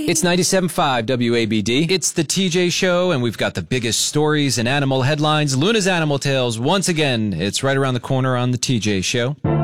It's 97.5 WABD. It's the TJ Show, and we've got the biggest stories and animal headlines. Luna's Animal Tales, once again. It's right around the corner on the TJ Show.